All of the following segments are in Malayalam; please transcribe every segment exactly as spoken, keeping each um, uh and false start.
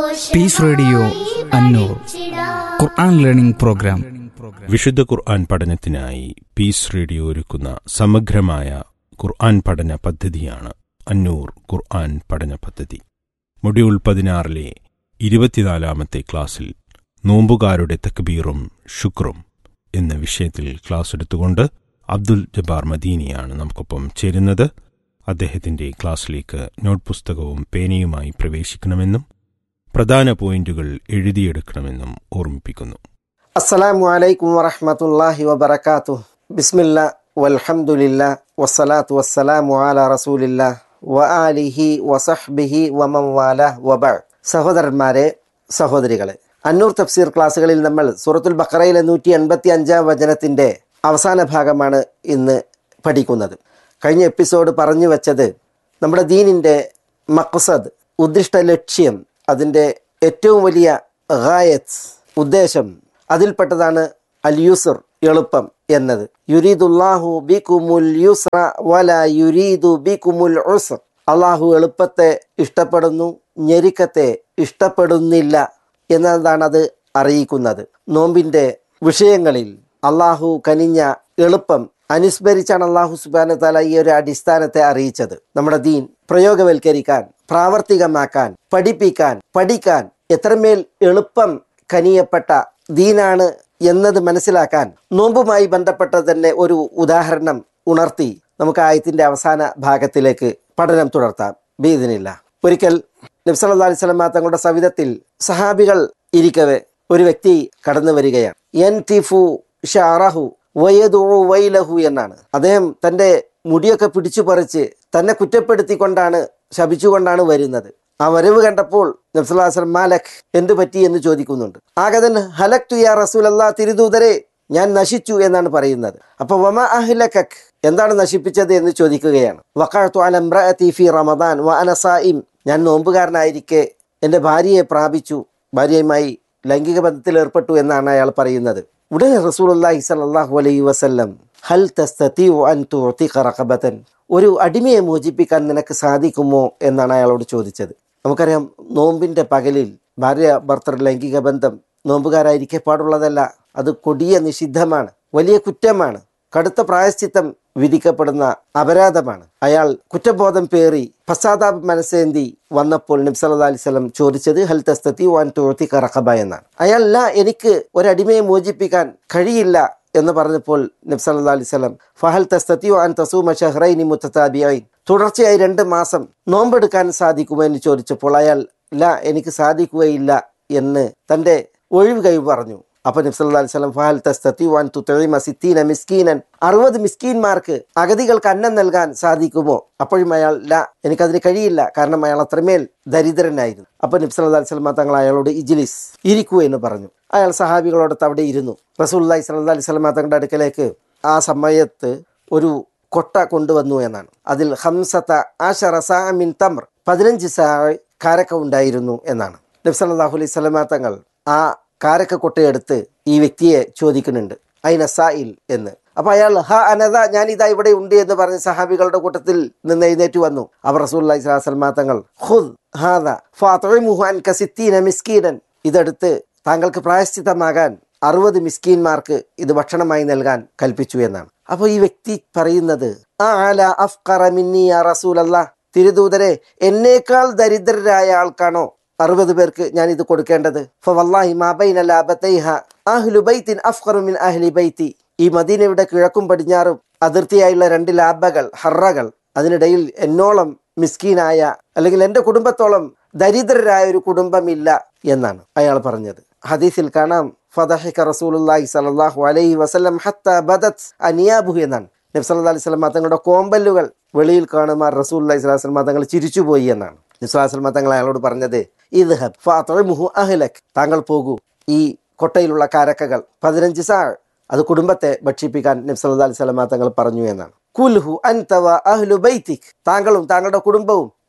പീസ് റേഡിയോ അന്നൂർ ഖുർആൻ ലേണിംഗ് പ്രോഗ്രാം. വിശുദ്ധ ഖുർആൻ പഠനത്തിനായി പീസ് റേഡിയോ ഒരുക്കുന്ന സമഗ്രമായ ഖുർആൻ പഠന പദ്ധതിയാണ് അന്നൂർ ഖുർആൻ പഠന പദ്ധതി. മൊഡ്യൂൾ പതിനാറിലെ ഇരുപത്തിനാലാമത്തെ ക്ലാസ്സിൽ നോമ്പുകാരുടെ തക്ബീറും ശുക്റും എന്ന വിഷയത്തിൽ ക്ലാസ് എടുത്തുകൊണ്ട് അബ്ദുൽ ജബ്ബാർ മദീനിയാണ് നമുക്കൊപ്പം ചേരുന്നത്. അദ്ദേഹത്തിന്റെ ക്ലാസ്സിലേക്ക് നോട്ട് പുസ്തകവും പേനയുമായി പ്രവേശിക്കണമെന്നും പ്രധാന പോയിന്റുകൾ എഴുതിയെടുക്കണമെന്നും ഓർമ്മിപ്പിക്കുന്നു. അസ്സലാമു അലൈക്കും വറഹ്മത്തുള്ളാഹി വബറകാതുഹു. ബിസ്മില്ലാ വൽഹംദുലില്ലാ വസ്സലാത്തു വസ്സലാമു അലാ റസൂലില്ലാ വആലിഹി വസഹ്ബിഹി വമൻ വാലാഹ് വബഅദ്. സഹോദരന്മാരെ, സഹോദരികളെ, അന്നൂർ തഫ്സീർ ക്ലാസ്സുകളിൽ നമ്മൾ സൂറത്തുൽ ബഖറയിലെ നൂറ്റി എൺപത്തി അഞ്ചാം വചനത്തിൻ്റെ അവസാന ഭാഗമാണ് ഇന്ന് പഠിക്കുന്നത്. കഴിഞ്ഞ എപ്പിസോഡ് പറഞ്ഞു വച്ചത് നമ്മുടെ ദീനിൻ്റെ മഖ്സദ്, ഉദ്ദിഷ്ട ലക്ഷ്യം, അതിൻ്റെ ഏറ്റവും വലിയ ഗായത്ത്, ഉദ്ദേശം, അതിൽപ്പെട്ടതാണ് അൽ യുസ്ർ, എളുപ്പം എന്നത്. യുരീദുല്ലാഹു ബികുമുൽ യുസ്ര വലാ യുരീദു ബികുമുൽ ഉസ്ർ. അള്ളാഹു എളുപ്പത്തെ ഇഷ്ടപ്പെടുന്നു, ഞെരുക്കത്തെ ഇഷ്ടപ്പെടുന്നില്ല എന്നതാണ് അത് അറിയിക്കുന്നത്. നോമ്പിൻ്റെ വിഷയങ്ങളിൽ അള്ളാഹു കനിഞ്ഞ എളുപ്പം അനുസ്മരിച്ചാണ് അള്ളാഹു സുബ്ഹാനഹു വ തആല ഈ ഒരു അടിസ്ഥാനത്തെ അറിയിച്ചത്. നമ്മുടെ ദീൻ പ്രയോഗവൽക്കരിക്കാൻ, പ്രാവർത്തികമാക്കാൻ, പഠിപ്പിക്കാൻ, പഠിക്കാൻ എത്രമേൽ എളുപ്പം കനിയപ്പെട്ട ദീനാണ് എന്നത് മനസ്സിലാക്കാൻ നോമ്പുമായി ബന്ധപ്പെട്ട തന്നെ ഒരു ഉദാഹരണം ഉണർത്തി നമുക്ക് ആയത്തിന്റെ അവസാന ഭാഗത്തിലേക്ക് പഠനം തുടർത്താം ബിഇദ്നില്ലാഹ്. ഒരിക്കൽ നബി സല്ലല്ലാഹു അലൈഹി വസല്ലം തങ്ങളുടെ സവിധത്തിൽ സഹാബികൾ ഇരിക്കവേ ഒരു വ്യക്തി കടന്നു വരികയാണ്. യൻതിഫു ശഅറഹു വയദഉ വൈലഹു എന്നാണ്. അദ്ദേഹം തൻ്റെ മുടിയൊക്കെ പിടിച്ചു പറിച്ച് തന്നെ കുറ്റപ്പെടുത്തിക്കൊണ്ടാണ്, ശപിച്ചുകൊണ്ടാണ് വരുന്നത്. ആ വരവ് കണ്ടപ്പോൾ നബി സല്ലല്ലാഹു അലൈഹി വസല്ലം മാലക്, എന്തു പറ്റി എന്ന് ചോദിക്കുന്നുണ്ട്. ആഗതൻ ഹലക്തു യാ റസൂലല്ലാഹ്, തിരുദൂതരെ ഞാൻ നശിച്ചു എന്നാണ് പറയുന്നത്. അപ്പോൾ വമാ അഹ്ലകക്, എന്താണ് നശിപ്പിച്ചത് എന്ന് ചോദിക്കുകയാണ്. വഖഅതു അല ഇംറഅതി ഫീ റമദാൻ വ അന സായിം, ഞാൻ നോമ്പുകാരനായിരിക്കെ എൻ്റെ ഭാര്യയെ പ്രാപിച്ചു, ഭാര്യയുമായി ലൈംഗിക ബന്ധത്തിൽ ഏർപ്പെട്ടു എന്നാണ് അയാൾ പറയുന്നത്. ഉടനെ റസൂലുള്ളാഹി സ്വല്ലല്ലാഹു അലൈഹി വസല്ലം ഹൽ തസ്തതിഉ അൻ തുഅതിഖ റഖബതൻ, ഒരു അടിമയെ മോചിപ്പിക്കാൻ നിനക്ക് സാധിക്കുമോ എന്നാണ് അയാളോട് ചോദിച്ചത്. നമുക്കറിയാം, നോമ്പിൻ്റെ പകലിൽ ഭാര്യ ഭർത്തൃ ലൈംഗിക ബന്ധം നോമ്പുകാരായിരിക്കെ പാടുള്ളതല്ല. അത് കൊടിയ നിഷിദ്ധമാണ്, വലിയ കുറ്റമാണ്, കടുത്ത പ്രായശ്ചിത്തം വിധിക്കപ്പെടുന്ന അപരാധമാണ്. അയാൾ കുറ്റബോധം പേറി പശ്ചാത്താപ മനസ്സേന്തി വന്നപ്പോൾ നബി സല്ലല്ലാഹു അലൈഹി വസല്ലം ചോദിച്ചത് ഹൽ തസ്തതിഉ അൻ തുഅതിഖ റഖബ എന്നാണ്. അയാൾ ലാ, എനിക്ക് ഒരടിമയെ മോചിപ്പിക്കാൻ കഴിയില്ല എന്ന് പറഞ്ഞപ്പോൾ നബി സല്ലല്ലാഹു അലൈഹി വസല്ലം ഫഹൽ തസ്തതിഉ അൻ തസൂമ ശഹ്റൈനി മുതതാബിഈൻ, തുടർച്ചയായി രണ്ട് മാസം നോമ്പെടുക്കാൻ സാധിക്കുമോ എന്ന് ചോദിച്ചപ്പോൾ അയാൾ ലാ, എനിക്ക് സാധിക്കുകയില്ല എന്ന് തൻ്റെ ഒഴിവ് കഴിവ് പറഞ്ഞു. അപ്പോൾ നബി സല്ലല്ലാഹു അലൈഹി വസല്ലം ഫഹൽ തസ്തതിഉ അൻ തുതഇമ സിത്തീന മിസ്കീനൻ, അറുപത് മിസ്കീന്മാർക്ക്, അഗതികൾക്ക് അന്നം നൽകാൻ സാധിക്കുമോ? അപ്പോഴും അയാൾ ലാ, എനിക്കതിന് കഴിയില്ല, കാരണം അയാൾ അത്രമേൽ ദരിദ്രനായിരുന്നു. അപ്പോൾ നബി സല്ലല്ലാഹു അലൈഹി വസല്ലം തങ്ങൾ അയാളോട് ഇജ്ലിസ്, ഇരിക്കൂ എന്ന് പറഞ്ഞു. അയാൾ സഹാബികളോടൊത്ത് അവിടെ ഇരുന്നു. റസൂലുള്ളാഹി സ്വല്ലല്ലാഹു അലൈഹി വസല്ലം തങ്ങളുടെ അടുക്കലേക്ക് ആ സമയത്ത് ഒരു കൊട്ട കൊണ്ടുവന്നു എന്നാണ്. അതിൽ ഹംസത അശറ സാഅ മിൻ തംർ, പതിനഞ്ച് സാഅ കാരക്ക ഉണ്ടായിരുന്നു എന്നാണ്. നബി സല്ലല്ലാഹു അലൈഹി വസല്ലം തങ്ങൾ ആ കാരക്ക കൊട്ടയെടുത്ത് ഈ വ്യക്തിയെ ചോദിക്കുന്നുണ്ട്, അയിന സായിൽ എന്ന്. അപ്പൊ അയാൾ ഹ അനദ, ഞാൻ ഇതാ ഇവിടെ ഉണ്ട് എന്ന് പറഞ്ഞ് സഹാബികളുടെ കൂട്ടത്തിൽ നിന്ന് എഴുന്നേറ്റ് വന്നു. അവർ റസൂലുള്ളാഹി സ്വല്ലല്ലാഹു അലൈഹി വസല്ലം തങ്ങൾ ഖുദ് ഹാദ ഫഅത്ഇമുഹു അൻക സിത്തീന മിസ്കീനൻ, ഇതെടുത്ത് താങ്കൾക്ക് പ്രായശ്ചിത്തമാകാൻ അറുപത് മിസ്കീന്മാർക്ക് ഇത് ഭക്ഷണമായി നൽകാൻ കൽപ്പിച്ചു എന്നാണ്. അപ്പോൾ ഈ വ്യക്തി പറയുന്നത് അഅല അഫ്ഖറ മിന്നി യാ റസൂലല്ലാഹ്, തിരുദൂതരെ, എന്നേക്കാൾ ദരിദ്രരായ ആൾക്കാണോ അറുപത് പേർക്ക് ഞാൻ ഇത് കൊടുക്കേണ്ടത്? ഫവല്ലാഹി മാ ബൈന ലാബതൈഹ അഹ്ലു ബൈത്തിൻ അഫ്ഖറു മിൻ അഹ്ലി ബൈത്തി, ഈ മദീനയുടെ കിഴക്കും പടിഞ്ഞാറും അതിർത്തിയായുള്ള രണ്ട് ലാബകൾ, ഹറകൾ, അതിനിടയിൽ എന്നോളം മിസ്കീനായ, അല്ലെങ്കിൽ എൻ്റെ കുടുംബത്തോളം ദരിദ്രരായ ഒരു കുടുംബമില്ല എന്നാണ് അയാൾ പറഞ്ഞത്. ഹദീസിൽ കാണാം ഫദഹിക റസൂലുള്ളാഹി സ്വല്ലല്ലാഹു അലൈഹി വസല്ലം ഹത്താ ബദത് അനിയാബുഹു എന്നാണ്. നബി സല്ലല്ലാഹു അലൈഹി വസല്ലം തങ്ങളുടെ കോമ്പല്ലുകൾ വെളിയിൽ കാണുമാർ റസൂലുള്ളാഹി സ്വല്ലല്ലാഹു അലൈഹി വസല്ലം തങ്ങൾ ചിരിച്ചുപോയി എന്നാണ്. നബി സല്ലല്ലാഹു അലൈഹി വസല്ലം തങ്ങൾ അയാളോട് പറഞ്ഞത് ഇദ്ഹബ് ഫഅത്ഇമുഹു അഹ്ലക്, താങ്കൾ പോകൂ, ഈ കൊട്ടയിലുള്ള കാരക്കകൾ പതിനഞ്ച് സാ, അത് കുടുംബത്തെ ഭക്ഷിപ്പിക്കാൻ നബി സല്ലല്ലാഹു അലൈഹി വസല്ലം തങ്ങൾ പറഞ്ഞു എന്നാണ്. കുൽഹു അൻത വ അഹ്ലു ബൈതിക്, താങ്കളും താങ്കളുടെ കുടുംബവും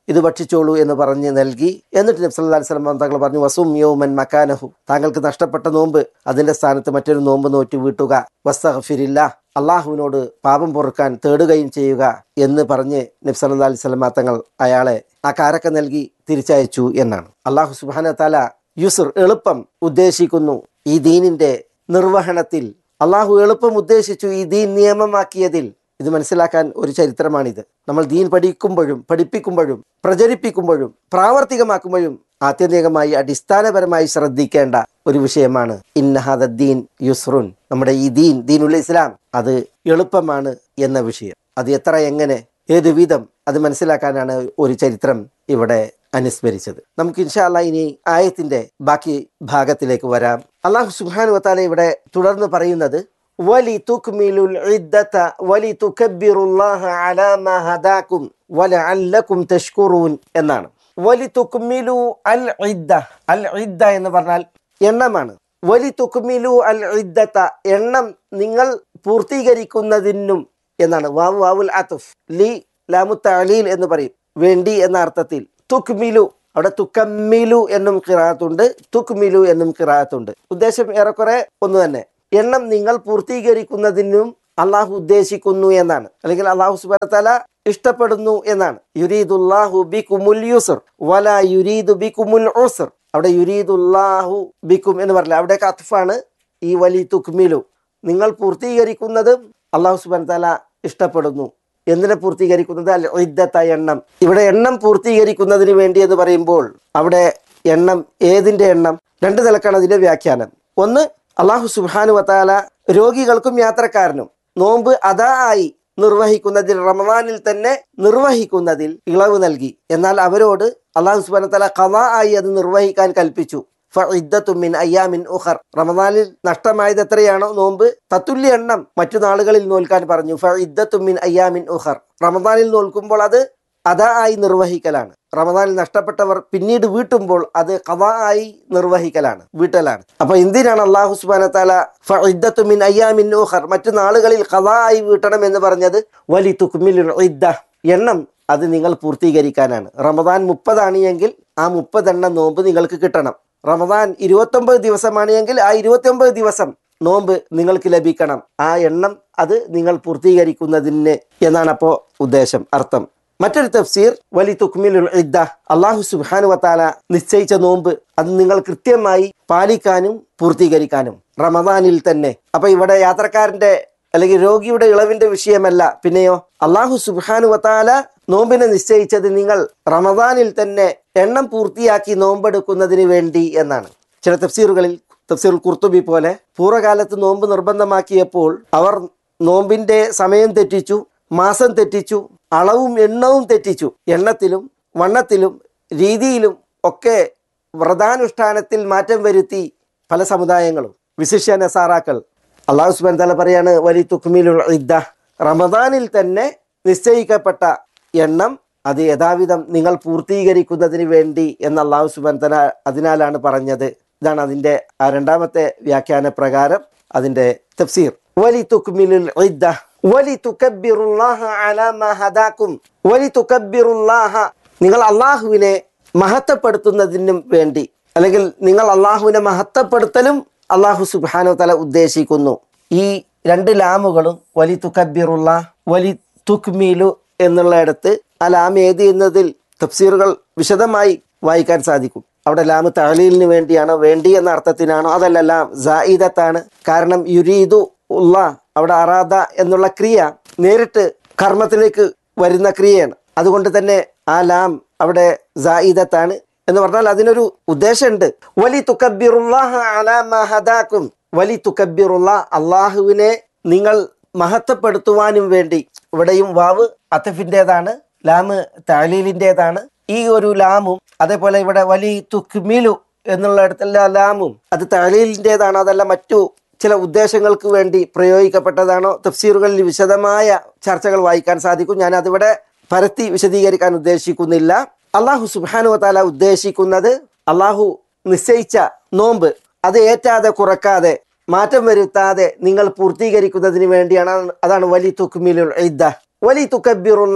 ഇത് ഭക്ഷിച്ചോളൂ എന്ന് പറഞ്ഞ് നൽകി. എന്നിട്ട് നബി സല്ലല്ലാഹു അലൈഹി വസല്ലം തങ്ങൾ പറഞ്ഞു, വസും യൗമൻ മക്കാനഹു, താങ്കൾക്ക് നഷ്ടപ്പെട്ട നോമ്പ് അതിന്റെ സ്ഥാനത്ത് മറ്റൊരു നോമ്പ് നോറ്റ് വീട്ടുക. വസ്തഗ്ഫിരില്ലാ, അള്ളാഹുവിനോട് പാപം പൊറുക്കാൻ തേടുകയും ചെയ്യുക എന്ന് പറഞ്ഞ് നബി സല്ലല്ലാഹു അലൈഹി വസല്ലം തങ്ങൾ അയാളെ ആ കാരക്ക നൽകി തിരിച്ചയച്ചു എന്നാണ്. അള്ളാഹു സുബ്ഹാനഹു വ തആല യുസ്ർ, എളുപ്പം ഉദ്ദേശിക്കുന്നു ഈ ദീനിന്റെ നിർവഹണത്തിൽ. അള്ളാഹു എളുപ്പം ഉദ്ദേശിച്ചു ഈ ദീൻ നിയമമാക്കിയതിൽ. ഇത് മനസ്സിലാക്കാൻ ഒരു ചരിത്രമാണിത്. നമ്മൾ ദീൻ പഠിക്കുമ്പോഴും പഠിപ്പിക്കുമ്പോഴും പ്രചരിപ്പിക്കുമ്പോഴും പ്രാവർത്തികമാക്കുമ്പോഴും ആത്യന്തികമായി അടിസ്ഥാനപരമായി ശ്രദ്ധിക്കേണ്ട ഒരു വിഷയമാണ് ഇന്ന ഹാദ ദീൻ യുസ്റുൻ, നമ്മുടെ ഈ ദീൻ ദീനുൽ ഇസ്ലാം അത് എളുപ്പമാണ് എന്ന വിഷയം. അത് എത്ര, എങ്ങനെ, ഏത് വിധം, അത് മനസ്സിലാക്കാനാണ് ഒരു ചരിത്രം ഇവിടെ അനുസ്മരിച്ചത്. നമുക്ക് ഇൻഷാ അല്ലാഹ് ഇനി ആയത്തിന്റെ ബാക്കി ഭാഗത്തിലേക്ക് വരാം. അല്ലാഹു സുബ്ഹാനഹു വ തആല ഇവിടെ തുടർന്ന് പറയുന്നത് വലിതുക്മിലുൽ ഇദ്ദത വലിതുകബ്ബിറുല്ലാഹ അലാ മാ ഹദാകും വലഅല്ലകും തഷ്കുറൂൻ എന്നാണ്. വലിതുക്മിലു അൽ ഇദ്ദ, അൽ ഇദ്ദ എന്ന് പറഞ്ഞാൽ എണ്ണമാണ്. വലിതുക്മിലു അൽ ഇദ്ദത, എണ്ണം നിങ്ങൾ പൂർത്തീകരിക്കുന്നതിനും എന്നാണ്. വാവ് വാവുൽ അത്ഫ്, ലി ലാമു തഅലീൽ എന്ന് പറയും, വേണ്ടി എന്ന അർത്ഥത്തിൽ. തുക്മിലു, അവിടെ തുക്കമ്മിലു എന്നും ഖിറാഅത്തുണ്ട്, തുക്മിലു എന്നും ഖിറാഅത്തുണ്ട്. ഉദ്ദേശം ഏറെക്കുറെ ഒന്ന് തന്നെ. എണ്ണം നിങ്ങൾ പൂർത്തീകരിക്കുന്നതിനും അള്ളാഹു ഉദ്ദേശിക്കുന്നു എന്നാണ്, അല്ലെങ്കിൽ അള്ളാഹു സുബ്ഹാനഹു വ തആല ഇഷ്ടപ്പെടുന്നു എന്നാണ്. യുരീദുല്ലാഹു ബികുമുൽ യുസ്ർ വലാ യുരീദു ബികുമുൽ ഉസ്ർ. അവിടെ യുരീദുല്ലാഹു ബിക്കും എന്ന് പറഞ്ഞില്ല, അവിടെ അത്ഫാണ് ഈ വലി തുക്മിലു. നിങ്ങൾ പൂർത്തീകരിക്കുന്നതും അള്ളാഹു സുബ്ഹാനഹു വ തആല ഇഷ്ടപ്പെടുന്നു. എന്തിനെ പൂർത്തീകരിക്കുന്നത്? അൽ ഇദ്ദത, എണ്ണം. ഇവിടെ എണ്ണം പൂർത്തീകരിക്കുന്നതിന് വേണ്ടി എന്ന് പറയുമ്പോൾ അവിടെ എണ്ണം ഏതിന്റെ എണ്ണം? രണ്ട് നിലക്കാണ് അതിന്റെ വ്യാഖ്യാനം. ഒന്ന്, അള്ളാഹു സുബ്ഹാനഹു വ തആല രോഗികൾക്കും യാത്രക്കാരനും നോമ്പ് അദാ ആയി നിർവഹിക്കുന്നതിൽ, റമദാനിൽ തന്നെ നിർവഹിക്കുന്നതിൽ ഇളവ് നൽകി. എന്നാൽ അവരോട് അള്ളാഹു സുബ്ഹാനഹു വ തആല ഖളാ ആയി അത് നിർവഹിക്കാൻ കൽപ്പിച്ചു. ഫഇദ്ദത്തും മിൻ അയ്യാമിൻ ഉഖർ, റമദാനിൽ നഷ്ടമായത് എത്രയാണോ നോമ്പ്, തത്തുല്യ എണ്ണം മറ്റു നാളുകളിൽ നോൽക്കാൻ പറഞ്ഞു. ഫഇദ്ദത്തും മിൻ അയ്യാമിൻ ഉഖർ, റമദാനിൽ നോൽക്കുമ്പോൾ അത് അദാ ആയി നിർവഹിക്കലാണ്. റമദാനിൽ നഷ്ടപ്പെട്ടവർ പിന്നീട് വീട്ടുമ്പോൾ അത് ഖളാ ആയി നിർവഹിക്കലാണ്, വീട്ടലാണ്. അപ്പൊ എന്തിനാണ് അല്ലാഹു സുബ്ഹാനഹു വ തആല ഫഇദ്ദത്തു മിൻ അയ്യാമിൻ ഉഖർ, മറ്റു നാളുകളിൽ ഖളാ ആയി വീട്ടണം എന്ന് പറഞ്ഞത്? വലിതുക്മിലുൽ ഇദ്ദ, എണ്ണം അത് നിങ്ങൾ പൂർത്തീകരിക്കാനാണ്. റമദാൻ മുപ്പതാണ് എങ്കിൽ ആ മുപ്പത് എണ്ണം നോമ്പ് നിങ്ങൾക്ക് കിട്ടണം. റമദാൻ ഇരുപത്തി ഒമ്പത് ദിവസമാണ് എങ്കിൽ ആ ഇരുപത്തി ഒമ്പത് ദിവസം നോമ്പ് നിങ്ങൾക്ക് ലഭിക്കണം. ആ എണ്ണം അത് നിങ്ങൾ പൂർത്തീകരിക്കുന്നതിന് എന്നാണ് അപ്പോ ഉദ്ദേശം, അർത്ഥം. മറ്റൊരു തഫ്സീർ വലി തുക്മിലുൽ ഇദ്ദ, അല്ലാഹു സുബ്ഹാനഹു വ തആല നിശ്ചയിച്ച നോമ്പ് അത് നിങ്ങൾ കൃത്യമായി പാലിക്കാനും പൂർത്തീകരിക്കാനും റമദാനിൽ തന്നെ. അപ്പൊ ഇവിടെ യാത്രക്കാരന്റെ അല്ലെങ്കിൽ രോഗിയുടെ ഇളവിന്റെ വിഷയമല്ല, പിന്നെയോ അല്ലാഹു സുബ്ഹാനഹു വ തആല നോമ്പിനെ നിശ്ചയിച്ചത് നിങ്ങൾ റമദാനിൽ തന്നെ എണ്ണം പൂർത്തിയാക്കി നോമ്പെടുക്കുന്നതിന് വേണ്ടി എന്നാണ്. ചില തഫ്സീറുകളിൽ, തഫ്സീറുൽ ഖുർത്തുബി പോലെ, പൂർവ്വകാലത്ത് നോമ്പ് നിർബന്ധമാക്കിയപ്പോൾ അവർ നോമ്പിന്റെ സമയം തെറ്റിച്ചു, മാസം തെറ്റിച്ചു, അളവും എണ്ണവും തെറ്റിച്ചു. എണ്ണത്തിലും വണ്ണത്തിലും രീതിയിലും ഒക്കെ വ്രതാനുഷ്ഠാനത്തിൽ മാറ്റം വരുത്തി പല സമുദായങ്ങളും, വിശിഷ്യ നസാറാക്കൾ. അല്ലാഹു സുബ്ഹാനഹു വ തആല പറയാണ് വലി തുക്മിലുൽ ഇദ്ദ, റമദാനിൽ തന്നെ നിശ്ചയിക്കപ്പെട്ട എണ്ണം അത് യഥാവിധം നിങ്ങൾ പൂർത്തീകരിക്കുന്നതിന് വേണ്ടി എന്ന് അല്ലാഹു സുബ്ഹാനഹു വ തആല അതിനാലാണ് പറഞ്ഞത്. ഇതാണ് അതിന്റെ ആ രണ്ടാമത്തെ വ്യാഖ്യാന പ്രകാരം അതിന്റെ തഫ്സീർ. വലി തുക്മിലുൽ ഇദ്ദ വലി തുകബ്ബിറുല്ലാഹ അലാ മാ ഹദാകും വലി തുകബ്ബിറുല്ലാഹ, നിങ്ങൾ അള്ളാഹുവിനെ മഹത്വപ്പെടുത്തുന്നതിനും വേണ്ടി, അല്ലെങ്കിൽ നിങ്ങൾ അള്ളാഹുവിനെ മഹത്വപ്പെടുത്തലും അള്ളാഹു സുബ്ഹാനഹു വ തആല ഉദ്ദേശിക്കുന്നു. ഈ രണ്ട് ലാമുകളും വലി തുകബ്ബിറുല്ലാഹ് വലി തുക്മിലു എന്നുള്ളയിടത്ത് ആ ലാം ഏത് എന്നതിൽ തഫ്സീറുകൾ വിശദമായി വായിക്കാൻ സാധിക്കും. അവിടെ ലാമ് തഅലീലിന് വേണ്ടിയാണോ, വേണ്ടി എന്ന അർത്ഥത്തിനാണോ? അതല്ല, ലാം സായിദത്താണ്. കാരണം യുരീദു ഉല്ലാ, അവിടെ അറാദ എന്നുള്ള ക്രിയ നേരിട്ട് കർമ്മത്തിലേക്ക് വരുന്ന ക്രിയയാണ്. അതുകൊണ്ട് തന്നെ ആ ലാം അവിടെ സായിദത്താണ് എന്ന് പറഞ്ഞാൽ അതിനൊരു ഉദ്ദേശമുണ്ട്. വലി തുകബ്ബിറുല്ലാഹ അലാ മാ ഹദാകും വലി തുകബ്ബിറുല്ലാ, അള്ളാഹുവിനെ നിങ്ങൾ മഹത്വപ്പെടുത്തുവാനും വേണ്ടി. ഇവിടെയും വാവ് അത്തഫിൻ്റെതാണ്, ലാമ് തഅലീലിൻ്റെതാണ്. ഈ ഒരു ലാമും അതേപോലെ ഇവിടെ വലി തുക്മിലു എന്നുള്ള ഇടത്തുള്ള ലാമും അത് തഅലീലിൻ്റെതാണ്, അതല്ല മറ്റു ചില ഉദ്ദേശങ്ങൾക്ക് വേണ്ടി പ്രയോഗിക്കപ്പെട്ടതാണോ? തഫ്സീറുകളിൽ വിശദമായ ചർച്ചകൾ വായിക്കാൻ സാധിക്കും. ഞാൻ അതിവിടെ പരത്തി വിശദീകരിക്കാൻ ഉദ്ദേശിക്കുന്നില്ല. അല്ലാഹു സുബ്ഹാനഹു വ തആല ഉദ്ദേശിക്കുന്നത് അല്ലാഹു നിശ്ചയിച്ച നോമ്പ് അത് ഏറ്റാതെ കുറക്കാതെ മാറ്റം വരുത്താതെ നിങ്ങൾ പൂർത്തീകരിക്കുന്നതിന് വേണ്ടിയാണ്. അതാണ് വലി തുക്മിലുൽ ഇദ്ദ വലി തുകബ്ബിറുല്ലാഹ്,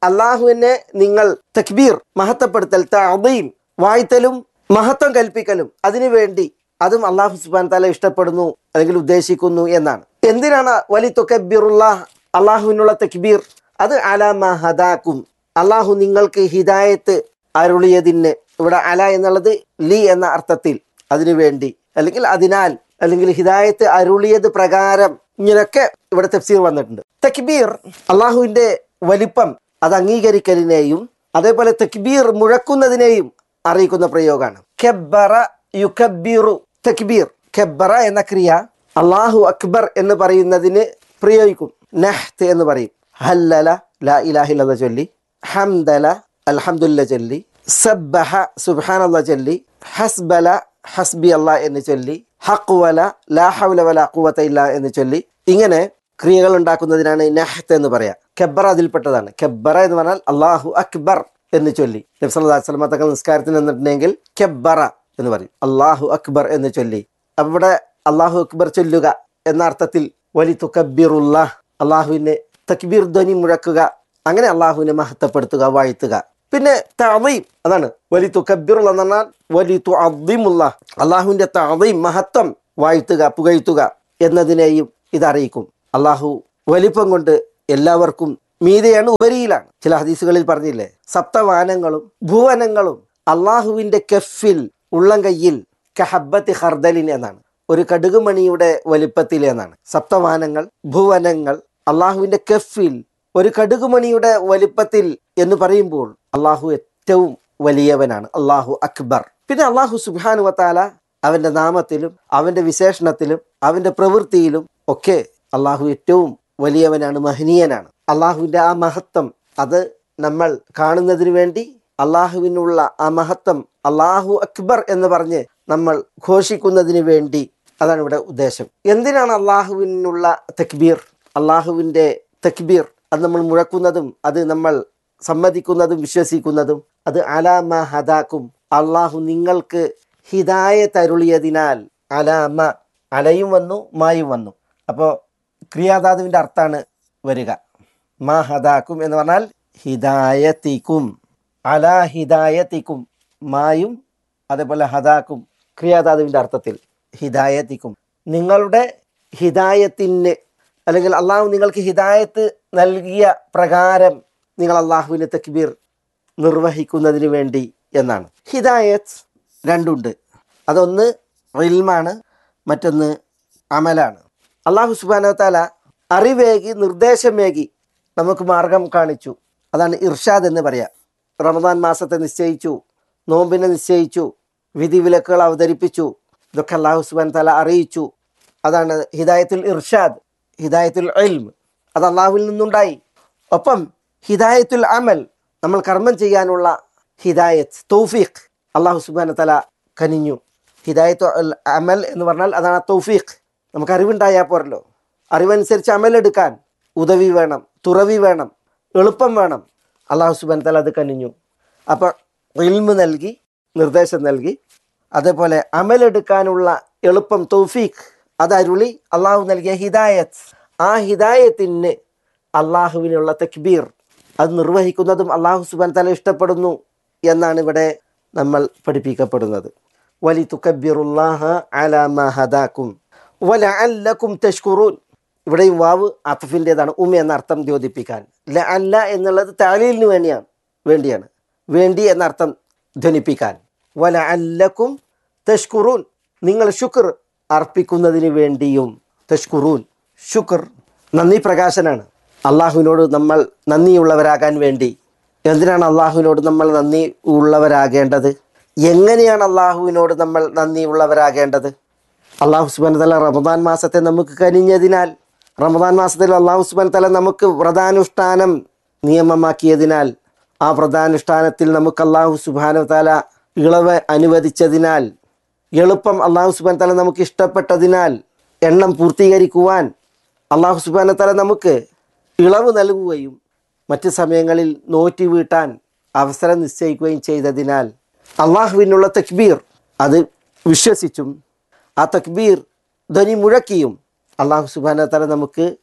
അള്ളാഹുവിനെ നിങ്ങൾ തക്ബീർ മഹത്വപ്പെടുത്തൽ, തഅദീം വാഴ്ത്തലും മഹത്വം കൽപ്പിക്കലും അതിനു വേണ്ടി അതും അള്ളാഹു സുബ്ഹാനഹു വ തആല ഇഷ്ടപ്പെടുന്നു അല്ലെങ്കിൽ ഉദ്ദേശിക്കുന്നു എന്നാണ്. എന്തിനാണ് വലി തുകബ്ബിറുല്ലാഹ് അള്ളാഹുവിനുള്ള തക്ബീർ? അത് അലാ മാ ഹദാക്കും അള്ളാഹു നിങ്ങൾക്ക് ഹിദായത്ത് അരുളിയതിന്. ഇവിടെ അല എന്നുള്ളത് ലി എന്ന അർത്ഥത്തിൽ അതിനു വേണ്ടി അല്ലെങ്കിൽ അതിനാൽ അല്ലെങ്കിൽ ഹിദായത്ത് അരുളിയത് പ്രകാരം ഇങ്ങനെയൊക്കെ ഇവിടെ തഫ്സീർ വന്നിട്ടുണ്ട്. തക്ബീർ അള്ളാഹുവിന്റെ വലിപ്പം അത് അംഗീകരിക്കലിനെയും അതേപോലെ തക്ബീർ മുഴക്കുന്നതിനെയും അറിയിക്കുന്ന പ്രയോഗമാണ്. കബ്ബറ യുകബ്ബിറു തക്ബീർ. കബ്ബറ എന്ന ക്രിയ അള്ളാഹു അക്ബർ എന്ന് പറയുന്നതിന് പ്രയോഗിക്കും. നഹ്ത് എന്ന് പറയും. ഹല്ലല ലാ ഇലാഹ ഇല്ലല്ലാഹ് ചൊല്ലി, ഹംദല അൽഹംദുലില്ലാഹ് ചൊല്ലി, സബ്ബഹ സുബ്ഹാനല്ലാഹ് ചൊല്ലി, ഹസ്ബല ഹസ്ബി അല്ലാഹ് എന്ന് ചൊല്ലി, ഹഖ്വല ലാ ഹൗല വലാ ഖുവത ഇല്ലാ എന്ന് ചൊല്ലി, ഇങ്ങനെ ക്രിയകൾ ഉണ്ടാക്കുന്നതിനാണ് നഹ്ത് എന്ന് പറയാം. കബ്ബറ അതിൽപ്പെട്ടതാണ്. കബ്ബറ എന്ന് പറഞ്ഞാൽ അള്ളാഹു അക്ബർ എന്ന് ചൊല്ലി. നബി സല്ലല്ലാഹു അലൈഹി വസല്ലം തങ്ങൾ നിസ്കാരത്തിന് നിന്നിട്ടുണ്ടെങ്കിൽ കബ്ബറ എന്ന് പറയും, അള്ളാഹു അക്ബർ എന്ന് ചൊല്ലി. അവിടെ അള്ളാഹു അക്ബർ ചൊല്ലുക എന്ന അർത്ഥത്തിൽ വലി തുകബ്ബിറുല്ലാഹ് അള്ളാഹുവിനെ തക്ബീർ ധ്വനി മുഴക്കുക, അങ്ങനെ അള്ളാഹുവിനെ മഹത്വപ്പെടുത്തുക, വാഴ്ത്തുക. പിന്നെ തഅദീം അതാണ് വലി തുകബ്ബിറുല്ലാഹ് എന്ന് പറഞ്ഞാൽ വലി തുഅദ്ദിമുല്ലാഹ് അള്ളാഹുവിന്റെ തഅദീം മഹത്വം വാഴ്ത്തുക, പുകഴ്ത്തുക എന്നതിനെയും ഇതറിയിക്കും. അള്ളാഹു വലിപ്പം കൊണ്ട് എല്ലാവർക്കും മീതെയാണ്, ഉപരിയിലാണ്. ചില ഹദീസുകളിൽ പറഞ്ഞില്ലേ, സപ്തവാനങ്ങളും ഭുവനങ്ങളും അള്ളാഹുവിന്റെ കെഫിൽ ഉള്ളം കയ്യിൽ കഹബ്ബത്തി ഖർദലിൻ എന്നാണ്, ഒരു കടുകുമണിയുടെ വലിപ്പത്തിൽ എന്നാണ്. സപ്തവാനങ്ങൾ ഭുവനങ്ങൾ അള്ളാഹുവിന്റെ കെഫിൽ ഒരു കടുകുമണിയുടെ വലിപ്പത്തിൽ എന്ന് പറയുമ്പോൾ അള്ളാഹു ഏറ്റവും വലിയവനാണ്, അള്ളാഹു അക്ബർ. പിന്നെ അള്ളാഹു സുബ്ഹാനഹു വ തആല അവന്റെ നാമത്തിലും അവന്റെ വിശേഷണത്തിലും അവന്റെ പ്രവൃത്തിയിലും ഒക്കെ അള്ളാഹു ഏറ്റവും വലിയവനാണ്, മഹനീയനാണ്. അള്ളാഹുവിന്റെ ആ മഹത്വം അത് നമ്മൾ കാണുന്നതിന് വേണ്ടി അള്ളാഹുവിനുള്ള ആ മഹത്വം അള്ളാഹു അക്ബർ എന്ന് പറഞ്ഞ് നമ്മൾ ഘോഷിക്കുന്നതിന് വേണ്ടി, അതാണ് ഇവിടെ ഉദ്ദേശം. എന്തിനാണ് അള്ളാഹുവിനുള്ള തക്ബീർ? അള്ളാഹുവിൻ്റെ തക്ബീർ അത് നമ്മൾ മുഴക്കുന്നതും അത് നമ്മൾ സമ്മതിക്കുന്നതും വിശ്വസിക്കുന്നതും അത് അലാമ ഹദാക്കും അള്ളാഹു നിങ്ങൾക്ക് ഹിദായത്ത് അരുളിയതിനാൽ. അലാമ അലയും വന്നു മായും വന്നു. അപ്പോൾ ക്രിയാധാതുവിൻ്റെ അർത്ഥാണ് വരിക. മാ ഹദാക്കും എന്ന് പറഞ്ഞാൽ ഹിദായത്തിക്കും, അലാ ഹിദായത്തിക്കും, മായും അതേപോലെ ഹദാക്കും ക്രിയാധാതുവിൻ്റെ അർത്ഥത്തിൽ ഹിദായത്തിക്കും, നിങ്ങളുടെ ഹിദായത്തിന് അല്ലെങ്കിൽ അള്ളാഹു നിങ്ങൾക്ക് ഹിദായത്ത് നൽകിയ പ്രകാരം നിങ്ങൾ അള്ളാഹുവിൻ്റെ തക്ബീർ നിർവഹിക്കുന്നതിന് വേണ്ടി എന്നാണ്. ഹിദായത്ത് രണ്ടുണ്ട്. അതൊന്ന് ഇൽമാണ്, മറ്റൊന്ന് അമലാണ്. അള്ളാഹു സുബ്ഹാനഹു വ തആല അറിവേകി നിർദ്ദേശമേകി നമുക്ക് മാർഗം കാണിച്ചു. അതാണ് ഇർഷാദ് എന്ന് പറയാം. റമദാൻ മാസത്തെ നിശ്ചയിച്ചു, നോമ്പിനെ നിശ്ചയിച്ചു, വിധിവിലക്കുകൾ അവതരിപ്പിച്ചു, ഇതൊക്കെ അള്ളാഹു സുബ്ഹാനഹു വ തആല അറിയിച്ചു. അതാണ് ഹിദായത്തുൽ ഇർഷാദ്, ഹിദായത്തുൽ ഇൽം. അത് അള്ളാഹുവിൽ നിന്നുണ്ടായി. ഒപ്പം ഹിദായത്തുൽ അമൽ, നമ്മൾ കർമ്മം ചെയ്യാനുള്ള ഹിദായത്ത്, തൗഫീഖ് അള്ളാഹു സുബ്ഹാനഹു വ തആല കനിഞ്ഞു. ഹിദായത്തുൽ അമൽ എന്ന് പറഞ്ഞാൽ അതാണ് തൗഫീഖ്. നമുക്ക് അറിവുണ്ടായാൽ പോരല്ലോ, അറിവനുസരിച്ച് അമലെടുക്കാൻ ഉദവി വേണം, തുറവി വേണം, എളുപ്പം വേണം. അള്ളാഹു സുബ്ഹാനഹു വ തആല അത് കനിഞ്ഞു. അപ്പോൾ ഇൽമ് നൽകി, നിർദ്ദേശം നൽകി, അതേപോലെ അമലെടുക്കാനുള്ള എളുപ്പം തൗഫീഖ് അതരുളി അള്ളാഹു നൽകിയ ഹിദായത്ത്. ആ ഹിദായത്തിന് അള്ളാഹുവിനുള്ള തക്ബീർ അത് നിർവഹിക്കുന്നതും അള്ളാഹു സുബ്ഹാനഹു വ തആല ഇഷ്ടപ്പെടുന്നു എന്നാണ് ഇവിടെ നമ്മൾ പഠിപ്പിക്കപ്പെടുന്നത്. വലി തുകബ്ബിറുല്ലാഹ അലാ മാ ഹദാക്കും വലഅല്ലക്കും തഷ്കുറൂൻ. ഇവിടെയും വാവ് അത്ഫിൻ്റെതാണ്, ഉം എന്ന അർത്ഥം ദ്യോതിപ്പിക്കാൻ. ലഅല്ല എന്നുള്ളത് തഅലീലിന് വേണ്ടിയാണ് വേണ്ടിയാണ് വേണ്ടി എന്നർത്ഥം ധ്വനിപ്പിക്കാൻ. വലഅല്ലക്കും തഷ്കുറൂൻ, നിങ്ങൾ ശുക്ർ അർപ്പിക്കുന്നതിന് വേണ്ടിയും. തഷ്കുറൂൻ ശുക്ർ നന്ദി പ്രകാശനാണ്. അള്ളാഹുവിനോട് നമ്മൾ നന്ദിയുള്ളവരാകാൻ വേണ്ടി. എന്തിനാണ് അള്ളാഹുവിനോട് നമ്മൾ നന്ദി ഉള്ളവരാകേണ്ടത്? എങ്ങനെയാണ് അള്ളാഹുവിനോട് നമ്മൾ നന്ദി ഉള്ളവരാകേണ്ടത്? അള്ളാഹു സുബ്ഹാനഹു വ തആല റമദാൻ മാസത്തെ നമുക്ക് കനിഞ്ഞതിനാൽ, റമദാൻ മാസത്തിൽ അള്ളാഹു സുബ്ഹാനഹു വ തആല നമുക്ക് വ്രതാനുഷ്ഠാനം നിയമമാക്കിയതിനാൽ, ആ വ്രതാനുഷ്ഠാനത്തിൽ നമുക്ക് അള്ളാഹു സുബ്ഹാനഹു വ തആല ഇളവ് അനുവദിച്ചതിനാൽ, എളുപ്പം അള്ളാഹു സുബ്ഹാനഹു വ തആല നമുക്ക് ഇഷ്ടപ്പെട്ടതിനാൽ, എണ്ണം പൂർത്തീകരിക്കുവാൻ അള്ളാഹു സുബ്ഹാനഹു വ തആല നമുക്ക് ഇളവ് നൽകുകയും മറ്റ് സമയങ്ങളിൽ നോറ്റി വീട്ടാൻ അവസരം നിശ്ചയിക്കുകയും ചെയ്തതിനാൽ അള്ളാഹുവിനുള്ള തക്ബീർ അത് വിശ്വസിച്ചും ആ തക്ബീർ ധ്വനി മുഴക്കിയും അള്ളാഹു സുബ്ഹാനഹു വ തആല നമുക്ക്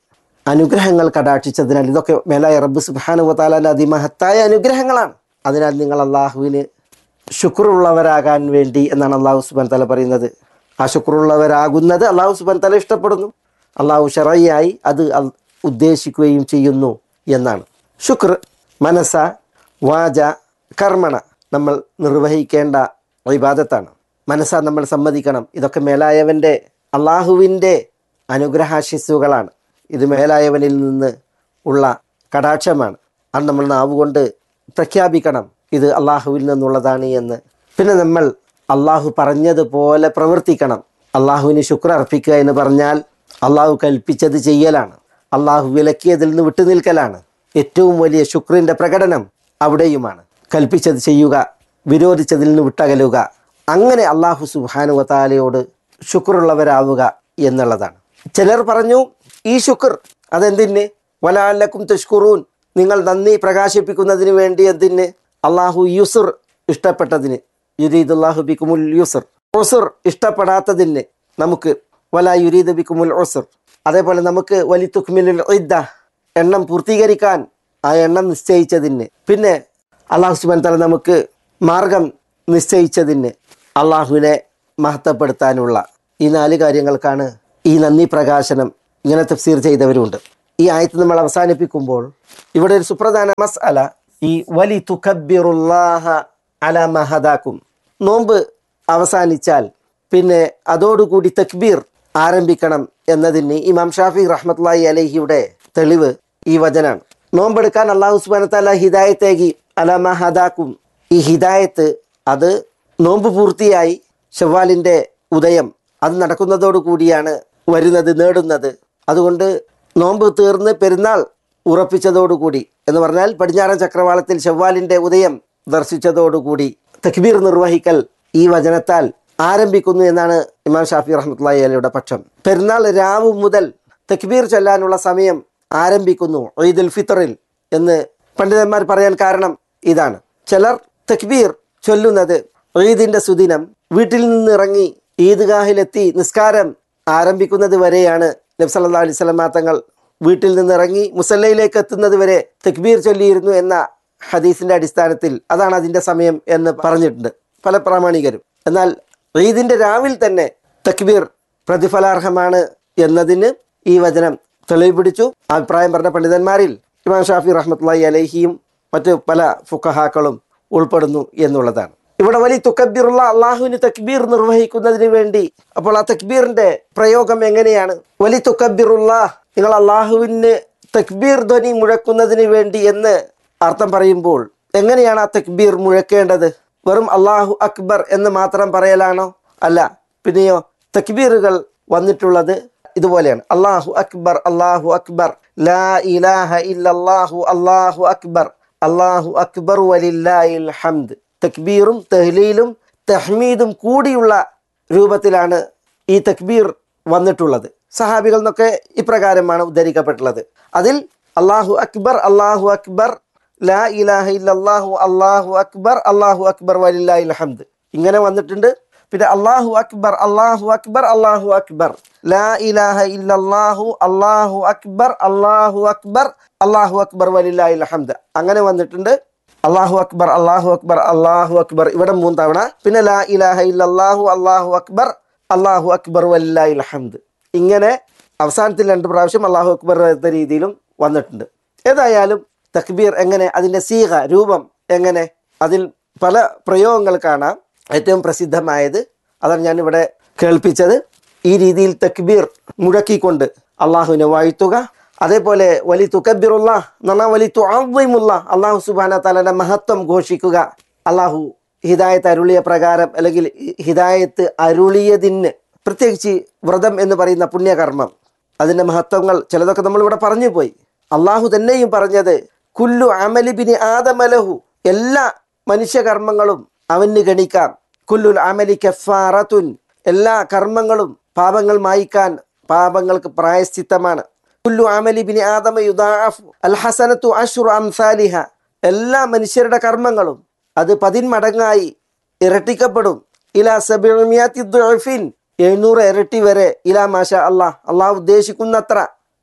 അനുഗ്രഹങ്ങൾ കടാക്ഷിച്ചതിനാൽ ഇതൊക്കെ മേലായ റബ്ബ് സുബ്ഹാനഹു വ തആലയുടെ അതിമഹത്തായ അനുഗ്രഹങ്ങളാണ്. അതിനാൽ നിങ്ങൾ അള്ളാഹുവിന് ശുക്റുള്ളവരാകാൻ വേണ്ടി എന്നാണ് അള്ളാഹു സുബ്ഹാനഹു വ തആല പറയുന്നത്. ആ ശുക്റുള്ളവരാകുന്നത് അള്ളാഹു സുബ്ഹാനഹു വ തആല ഇഷ്ടപ്പെടുന്നു. അള്ളാഹു ശറഈയായി അത് ഉദ്ദേശിക്കുകയും ചെയ്യുന്നു എന്നാണ്. ശുക്ർ മനസ്സ വാച കർമ്മണ നമ്മൾ നിർവഹിക്കേണ്ട ഇബാദത്താണ്. മനസ്സ നമ്മൾ സമ്മതിക്കണം, ഇതൊക്കെ മേലായവൻ്റെ അള്ളാഹുവിൻ്റെ അനുഗ്രഹാശിസ്സുകളാണ്, ഇത് മേലായവനിൽ നിന്ന് ഉള്ള കടാക്ഷമാണ്. അത് നമ്മൾ നാവുകൊണ്ട് പ്രഖ്യാപിക്കണം ഇത് അള്ളാഹുവിൽ നിന്നുള്ളതാണ് എന്ന്. പിന്നെ നമ്മൾ അള്ളാഹു പറഞ്ഞതുപോലെ പ്രവർത്തിക്കണം. അള്ളാഹുവിന് ശുക്ർ അർപ്പിക്കുക എന്ന് പറഞ്ഞാൽ അള്ളാഹു കൽപ്പിച്ചത് ചെയ്യലാണ്, അള്ളാഹു വിലക്കിയതിൽ നിന്ന് വിട്ടുനിൽക്കലാണ്. ഏറ്റവും വലിയ ശുക്രിൻ്റെ പ്രകടനം അവിടെയുമാണ്. കൽപ്പിച്ചത് ചെയ്യുക, വിരോധിച്ചതിൽ നിന്ന് വിട്ടകലുക, അങ്ങനെ അള്ളാഹു സുബ്ഹാനഹു വ തആലയോട് ശുക്റുള്ളവരാവുക എന്നുള്ളതാണ്. ചിലർ പറഞ്ഞു ഈ ശുക്ർ അതെന്തിന്, വലഅല്ലക്കും തഷ്കുറൂൻ, നിങ്ങൾ നന്ദി പ്രകാശിപ്പിക്കുന്നതിന് വേണ്ടി. എന്തിന്? അള്ളാഹു യുസ്ർ ഇഷ്ടപ്പെട്ടതിന്, യുരീദുല്ലാഹു ബിക്കുമുൽ യുസ്ർ. ഉസ്ർ ഇഷ്ടപ്പെടാത്തതിന് നമുക്ക് വലാ യുരീദു ബിക്കുമുൽ ഉസ്ർ. അതേപോലെ നമുക്ക് വലിതുക്മിലുൽ ഇദ്ദ, എണ്ണം പൂർത്തീകരിക്കാൻ ആ എണ്ണം നിശ്ചയിച്ചതിന്. പിന്നെ അള്ളാഹു സുബ്ഹാനഹു വ തആല നമുക്ക് മാർഗം നിശ്ചയിച്ചതിന്, അള്ളാഹുവിനെ മഹത്വപ്പെടുത്താനുള്ള ഈ നാല് കാര്യങ്ങൾക്കാണ് ഈ നന്ദി പ്രകാശനം. ഇങ്ങനെ തഫ്സീർ ചെയ്തവരുണ്ട്. ഈ ആയത്ത് നമ്മൾ അവസാനിപ്പിക്കുമ്പോൾ ഇവിടെ ഒരു സുപ്രധാന മസ്അല, ഈ വലി തുകബ്ബിറുല്ലാഹ അലാ മാ ഹദാകും, നോമ്പ് അവസാനിച്ചാൽ പിന്നെ അതോടുകൂടി തക്ബീർ ആരംഭിക്കണം എന്നതിന് ഇമാം ഷാഫി റഹ്മത്തുള്ളാഹി അലൈഹിയുടെ തെളിവ് ഈ വചനാണ്. നോമ്പെടുക്കാൻ അല്ലാഹു സുബ്ഹാനഹു വ തആല ഹിദായത്തേകി അലാ മാ ഹദാകും. ഈ ഹിദായത്ത് അത് നോമ്പ് പൂർത്തിയായി ശവ്വാലിൻ്റെ ഉദയം അത് നടക്കുന്നതോടുകൂടിയാണ് വരുന്നത്, നേടുന്നത്. അതുകൊണ്ട് നോമ്പ് തീർന്ന് പെരുന്നാൾ ഉറപ്പിച്ചതോടുകൂടി എന്ന് പറഞ്ഞാൽ പടിഞ്ഞാറൻ ചക്രവാളത്തിൽ ശവ്വാലിൻ്റെ ഉദയം ദർശിച്ചതോടുകൂടി തക്ബീർ നിർവഹിക്കൽ ഈ വചനത്താൽ ആരംഭിക്കുന്നു എന്നാണ് ഇമാം ഷാഫി റഹ്മത്തുള്ളാഹി അലൈഹിയുടെ പക്ഷം. പെരുന്നാൾ രാവ് മുതൽ തക്ബീർ ചൊല്ലാനുള്ള സമയം ആരംഭിക്കുന്നു ഈദുൽ ഫിത്റിൽ എന്ന് പണ്ഡിതന്മാർ പറയാൻ കാരണം ഇതാണ്. ചിലർ തക്ബീർ ചൊല്ലുന്നത് ഈദിൻ്റെ സുദിനം വീട്ടിൽ നിന്നിറങ്ങി ഈദ്ഗാഹിലെത്തി നിസ്കാരം ആരംഭിക്കുന്നത് വരെയാണ്. നബി സല്ലല്ലാഹു അലൈഹി വസല്ലം തങ്ങൾ വീട്ടിൽ നിന്നിറങ്ങി മുസല്ലയിലേക്ക് എത്തുന്നത് വരെ തക്ബീർ ചൊല്ലിയിരുന്നു എന്ന ഹദീസിൻ്റെ അടിസ്ഥാനത്തിൽ അതാണ് അതിൻ്റെ സമയം എന്ന് പറഞ്ഞിട്ടുണ്ട് പല പ്രാമാണികരും. എന്നാൽ ഈദിൻ്റെ രാവിൽ തന്നെ തക്ബീർ പ്രതിഫലാർഹമാണ് എന്നതിന് ഈ വചനം തെളിവ് പിടിച്ചു. അഭിപ്രായം പറഞ്ഞ പണ്ഡിതന്മാരിൽ ഇമാം ഷാഫി റഹ്മത്തുള്ളാഹി അലൈഹിയും മറ്റ് പല ഫുഖഹാക്കളും ഉൾപ്പെടുന്നു എന്നുള്ളതാണ്. ഇവിടെ വലി തുകബ്ബിറുള്ള അള്ളാഹുവിന് തക്ബീർ നിർവഹിക്കുന്നതിന് വേണ്ടി. അപ്പോൾ ആ തക്ബീറിന്റെ പ്രയോഗം എങ്ങനെയാണ്? വലി തുകബ്ബിറുള്ള, നിങ്ങൾ അള്ളാഹുവിന് തക്ബീർ ധ്വനി മുഴക്കുന്നതിന് വേണ്ടി എന്ന് അർത്ഥം പറയുമ്പോൾ എങ്ങനെയാണ് ആ തക്ബീർ മുഴക്കേണ്ടത്? വെറും അള്ളാഹു അക്ബർ എന്ന് മാത്രം പറയലാണോ? അല്ല, പിന്നെയോ തക്ബീറുകൾ വന്നിട്ടുള്ളത് ഇതുപോലെയാണ്. അള്ളാഹു അക്ബർ, അള്ളാഹു അക്ബർ, ലാ ഇലാഹ ഇല്ലല്ലാഹു, അള്ളാഹു അക്ബർ, അള്ളാഹു അക്ബർ വലില്ലാഹിൽ ഹംദ്. തക്ബീറും തഹ്ലീലും തഹ്മീദും കൂടിയുള്ള രൂപത്തിലാണ് ഈ തക്ബീർ വന്നിട്ടുള്ളത്. സഹാബികൾ എന്നൊക്കെ ഇപ്രകാരമാണ് ഉദ്ധരിക്കപ്പെട്ടുള്ളത്. അതിൽ അള്ളാഹു അക്ബർ, അള്ളാഹു അക്ബർ, ലാ ഇലാഹ ഇല്ലല്ലാഹു, അള്ളാഹു അക്ബർ, അള്ളാഹു അക്ബർ വലില്ലാഹിൽ ഹംദ് ഇങ്ങനെ വന്നിട്ടുണ്ട്. പിന്നെ അള്ളാഹു അക്ബർ, അള്ളാഹു അക്ബർ, അള്ളാഹു അക്ബർ, ലാ ഇലാഹ ഇല്ലല്ലാഹു, അള്ളാഹു അക്ബർ, അള്ളാഹു അക്ബർ, അള്ളാഹു അക്ബർ വലില്ലാഹിൽ ഹംദ് അങ്ങനെ വന്നിട്ടുണ്ട്. അള്ളാഹു അക്ബർ, അള്ളാഹു അക്ബർ, അള്ളാഹു അക്ബർ ഇവിടെ മൂന്ന് തവണ. പിന്നെ ലാ ഇലാഹ ഇല്ലല്ലാഹു, അള്ളാഹു അക്ബർ, അള്ളാഹു അക്ബർ വലില്ലാഹിൽ ഹംദ് ഇങ്ങനെ അവസാനത്തിൽ രണ്ട് പ്രാവശ്യം അള്ളാഹു അക്ബർ എന്ന രീതിയിലും വന്നിട്ടുണ്ട്. ഏതായാലും തക്ബീർ എങ്ങനെ, അതിൻ്റെ സീഗ രൂപം എങ്ങനെ, അതിൽ പല പ്രയോഗങ്ങൾ കാണാം. ഏറ്റവും പ്രസിദ്ധമായത് അതാണ് ഞാനിവിടെ കേൾപ്പിച്ചത്. ഈ രീതിയിൽ തക്ബീർ മുഴക്കിക്കൊണ്ട് അള്ളാഹുവിനെ വാഴ്ത്തുക. അതേപോലെ വലി തുകബ്ബിറുള്ള എന്നാ വലി തുഅദ്ദിമുള്ള, അള്ളാഹു സുബ്ഹാനഹു വ തആലയുടെ മഹത്വം ഘോഷിക്കുക. അള്ളാഹു ഹിദായത്ത് അരുളിയ പ്രകാരം അല്ലെങ്കിൽ ഹിദായത്ത് അരുളിയതിന്, പ്രത്യേകിച്ച് വ്രതം എന്ന് പറയുന്ന പുണ്യകർമ്മം, അതിൻ്റെ മഹത്വങ്ങൾ ചിലതൊക്കെ നമ്മളിവിടെ പറഞ്ഞു പോയി. അള്ളാഹു തന്നെയും പറഞ്ഞത് കുല്ലു അമലി ബിനി ആദമലഹു, എല്ലാ മനുഷ്യകർമ്മങ്ങളും അവന് ഗണിക്കാം. കുല്ലുൽ അമലി കഫാറത്തുൻ, എല്ലാ കർമ്മങ്ങളും പാപങ്ങൾ മായ്ക്കാൻ, പാപങ്ങൾക്ക് പ്രായശ്ചിത്തമാണ്. കുല്ലു അമലി ബിനി ആദമ യുദാഅഫു അൽ ഹസനത്തു അശ്റു അംസാലിഹ, എല്ലാ മനുഷ്യരുടെ കർമ്മങ്ങളും അത് പതിന്മടങ്ങായി ഇരട്ടിക്കപ്പെടും. ഇലാ സബഇമിയത്തി ദുഅഫിൻ, എഴുന്നൂറ് ഇരട്ടി വരെ. ഇലാ മാഷാ അല്ലാഹ്, അള്ളാഹു ഉദ്ദേശിക്കുന്നത്ര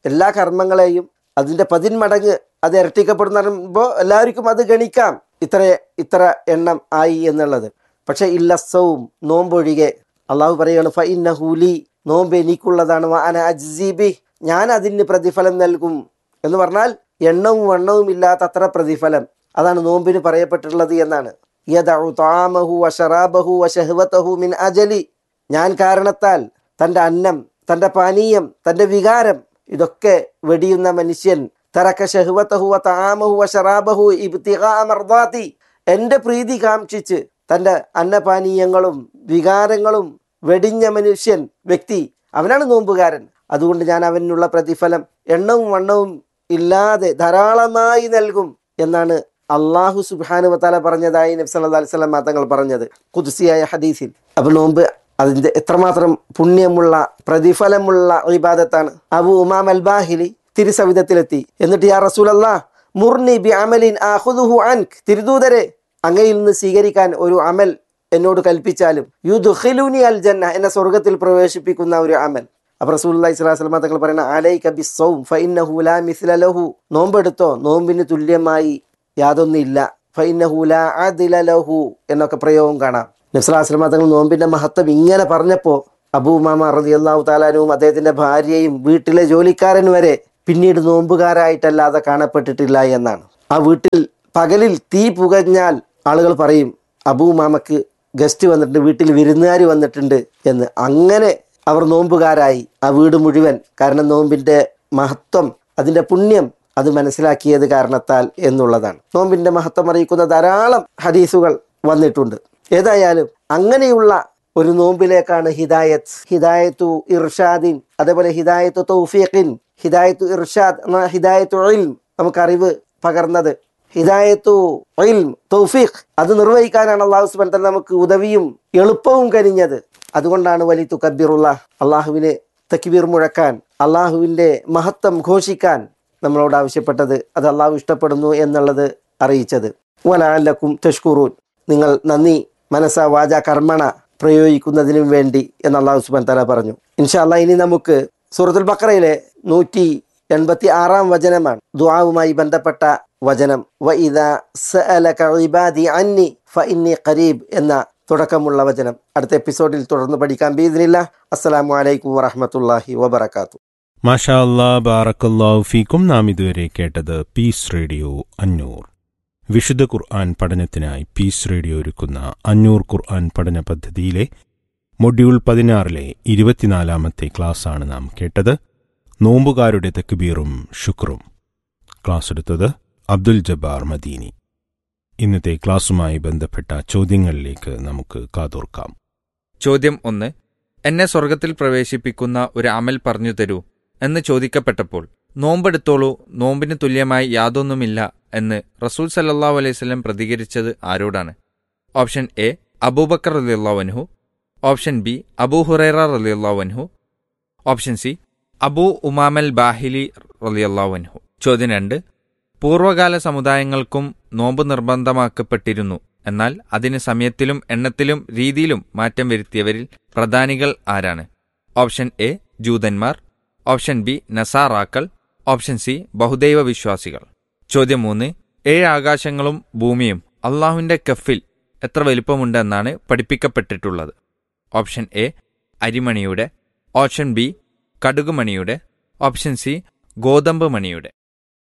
എല്ലാ കർമ്മങ്ങളെയും അതിൻ്റെ പതിന്മടങ്ങ് അത് ഇരട്ടിക്കപ്പെടുന്ന പറയുമ്പോൾ എല്ലാവർക്കും അത് ഗണിക്കാം, ഇത്ര ഇത്ര എണ്ണം ആയി എന്നുള്ളത്. പക്ഷെ ഇല്ല സൗം, നോമ്പൊഴികെ. അള്ളാഹു പറയുകയാണ് ഫ ഇന്നഹു ലീ, നോമ്പ് എനിക്കുള്ളതാണ്, വ അന അജ്സി ബിഹി, ഞാൻ അതിന് പ്രതിഫലം നൽകും എന്ന് പറഞ്ഞാൽ എണ്ണവും വണ്ണവും ഇല്ലാത്തത്ര പ്രതിഫലം. അതാണ് നോമ്പിന് പറയപ്പെട്ടിട്ടുള്ളത് എന്നാണ്. യദഉ തആമഹു വശറാബഹു വശഹ്വതഹു മിൻ അജലി, ഞാൻ കാരണത്താൽ തൻ്റെ അന്നം, തൻ്റെ പാനീയം, തൻ്റെ വികാരം ഇതൊക്കെ വെടിയുന്ന മനുഷ്യൻ. തറക ശഹ്വതഹു വതആമഹു വശറാബഹു ഇബ്തിഗാ മർദാതി, എൻ്റെ പ്രീതി കാംക്ഷിച്ച് തൻ്റെ അന്നപാനീയങ്ങളും വികാരങ്ങളും വെടിഞ്ഞ മനുഷ്യൻ, വ്യക്തി, അവനാണ് നോമ്പുകാരൻ. അതുകൊണ്ട് ഞാൻ അവനുള്ള പ്രതിഫലം എണ്ണവും വണ്ണവും ഇല്ലാതെ ധാരാളമായി നൽകും എന്നാണ് അള്ളാഹു സുബ്ഹാനഹു വ തആല പറഞ്ഞതായി നബി സല്ലല്ലാഹു അലൈഹി വസല്ലം തങ്ങൾ പറഞ്ഞത് ഖുദ്സിയായ ഹദീസിൽ. അപ്പോൾ നോമ്പ് അതിൻ്റെ എത്രമാത്രം പുണ്യമുള്ള പ്രതിഫലമുള്ള ഇബാദത്താണ്. അബൂ ഉമാമ അൽ ബാഹിലി തിരുസവിധത്തിലെത്തി. എന്നിട്ട് യാ റസൂലല്ലാഹ് മുർനി ബി അമലിൻ ആഖുദുഹു അൻക്, തിരുദൂതരെ അങ്ങയിൽ നിന്ന് സ്വീകരിക്കാൻ ഒരു അമൽ എന്നോട് കൽപ്പിച്ചാലും യുദ്ഖിലുനി അൽ ജന്ന, എന്നെ സ്വർഗത്തിൽ പ്രവേശിപ്പിക്കുന്ന ഒരു അമൽ. അപ്പോൾ റസൂലുള്ളാഹി സ്വല്ലല്ലാഹു അലൈഹി വസല്ലം തങ്ങൾ പറയുന്ന അലൈക ബിസ്സൗം ഫഇന്നഹു ലാ മിസ്ല ലഹു, നോമ്പെടുത്തോ, നോമ്പിന് തുല്യമായി യാതൊന്നില്ല. ഫഇന്നഹു ലാ അദ്ല ലഹു എന്നൊക്കെ പ്രയോഗം കാണാം. നബി സല്ലല്ലാഹു അലൈഹി വസല്ലം തങ്ങൾ നോമ്പിന്റെ മഹത്വം ഇങ്ങനെ പറഞ്ഞപ്പോൾ അബൂ ഉമാമ റളിയല്ലാഹു തആല അൻഹുവും അദ്ദേഹത്തിന്റെ ഭാര്യയും വീട്ടിലെ ജോലിക്കാരൻ വരെ പിന്നീട് നോമ്പുകാരായിട്ടല്ലാതെ കാണപ്പെട്ടിട്ടില്ല എന്നാണ്. ആ വീട്ടിൽ പകലിൽ തീ പുകഞ്ഞാൽ ആളുകൾ പറയും അബൂ ഉമാമക്ക് ഗസ്റ്റ് വന്നിട്ടുണ്ട്, വീട്ടിൽ വിരുന്നുകാർ വന്നിട്ടുണ്ട് എന്ന്. അങ്ങനെ അവർ നോമ്പുകാരായി ആ വീട് മുഴുവൻ. കാരണം നോമ്പിൻ്റെ മഹത്വം, അതിൻ്റെ പുണ്യം അത് മനസ്സിലാക്കിയത് കാരണത്താൽ എന്നുള്ളതാണ്. നോമ്പിൻ്റെ മഹത്വം അറിയിക്കുന്ന ധാരാളം ഹദീസുകൾ വന്നിട്ടുണ്ട്. ഏതായാലും അങ്ങനെയുള്ള ഒരു നോമ്പിലേക്കാണ് ഹിദായത്ത്, ഹിദായത്തു ഇർഷാദിൻ, അതേപോലെ ഹിദായത്തു തൗഫീഖിൻ, ഹിദായത്തു ഇർഷാദ് എന്ന ഹിദായത്തു ഇൽം, നമുക്ക് അറിവ് പകർന്നത്. ഹിദായത്തു ഇൽം തൗഫീഖ് അത് നിർവഹിക്കാനാണ് അള്ളാഹു സുബ്ഹാനഹു വ തആല നമുക്ക് ഉദവിയും എളുപ്പവും കനിഞ്ഞത്. അതുകൊണ്ടാണ് വലി തുകബ്ബിറുല്ലാഹ്, അള്ളാഹുവിനെ തക്ബീർ മുഴക്കാൻ, അള്ളാഹുവിൻ്റെ മഹത്വം ഘോഷിക്കാൻ നമ്മളോട് ആവശ്യപ്പെട്ടത്. അത് അള്ളാഹു ഇഷ്ടപ്പെടുന്നു എന്നുള്ളത് അറിയിച്ചത്. വലഅല്ലക്കും തഷ്കുറൂൻ, നിങ്ങൾ നന്ദി മനസ്സ വാച കർമ്മണ പ്രയോഗിക്കുന്നതിനും വേണ്ടി എന്ന് അള്ളാഹു സുബ്ഹാനഹു വ തആല പറഞ്ഞു. ഇൻഷാ അല്ലാഹ് ഇനി നമുക്ക് സൂറത്തുൽ ബഖറയിലെ നൂറ്റി എൺപത്തി ആറാം വചനമാണ് ദുആവുമായി ബന്ധപ്പെട്ട വചനം. വഇദാ സഅലക ഇബാദി അന്നി ഫഇന്നി ഖരീബ് എന്ന തുടക്കമുള്ള വചനം അടുത്ത എപ്പിസോഡിൽ തുടർന്ന് പഠിക്കാം ബിഇദ്നില്ലാഹ്. അസ്സലാമു അലൈക്കും വറഹ്മത്തുള്ളാഹി വബറകാതുഹു. മാഷാ അല്ലാഹ്, ബാറക്കല്ലാഹു ഫീക്കും. നാം ഇതുവരെ കേട്ടത് പീസ് റേഡിയോ അന്നൂർ. വിശുദ്ധ ഖുർആൻ പഠനത്തിനായി പീസ് റേഡിയോ ഒരുക്കുന്ന അന്നൂർ ഖുർആൻ പഠന പദ്ധതിയിലെ മൊഡ്യൂൾ പതിനാറിലെ ഇരുപത്തിനാലാമത്തെ ക്ലാസ്സാണ് നാം കേട്ടത്. നോമ്പുകാരുടെ തക്ബീറും ശുക്റും. ക്ലാസ് എടുത്തത് അബ്ദുൽ ജബ്ബാർ മദീനി. ഇന്നത്തെ ക്ലാസുമായി ബന്ധപ്പെട്ട ചോദ്യങ്ങളിലേക്ക് നമുക്ക് കാതോർക്കാം. ചോദ്യം ഒന്ന്. എന്നെ സ്വർഗത്തിൽ പ്രവേശിപ്പിക്കുന്ന ഒരു അമൽ പറഞ്ഞു തരൂ എന്ന് ചോദിക്കപ്പെട്ടപ്പോൾ നോമ്പെടുത്തോളൂ, നോമ്പിന് തുല്യമായി യാതൊന്നുമില്ല എന്ന് റസൂൽ സല്ലല്ലാഹു അലൈഹി വസല്ലം പ്രതികരിച്ചത് ആരോടാണ്? ഓപ്ഷൻ എ അബൂബക്കർ റളിയല്ലാഹു അൻഹു, ഓപ്ഷൻ ബി അബൂ ഹുറൈറ റളിയല്ലാഹു അൻഹു, ഓപ്ഷൻ സി അബൂ ഉമാമൽ ബാഹിലി റളിയല്ലാഹു അൻഹു. ചോദ്യം രണ്ട്. പൂർവ്വകാല സമുദായങ്ങൾക്കും നോമ്പ് നിർബന്ധമാക്കപ്പെട്ടിരുന്നു. എന്നാൽ അതിന് സമയത്തിലും എണ്ണത്തിലും രീതിയിലും മാറ്റം വരുത്തിയവരിൽ പ്രധാനികൾ ആരാണ്? ഓപ്ഷൻ എ ജൂതന്മാർ, ഓപ്ഷൻ ബി നസാറാക്കൾ, ഓപ്ഷൻ സി ബഹുദൈവ വിശ്വാസികൾ. ചോദ്യം മൂന്ന്. ഏഴ് ആകാശങ്ങളും ഭൂമിയും അള്ളാഹുവിൻ്റെ കഫിൽ എത്ര വലിപ്പമുണ്ടെന്നാണ് പഠിപ്പിക്കപ്പെട്ടിട്ടുള്ളത്? Option A അരിമണിയുടെ, option B കടുകുമണിയുടെ, option C ഗോതമ്പ് മണിയുടെ.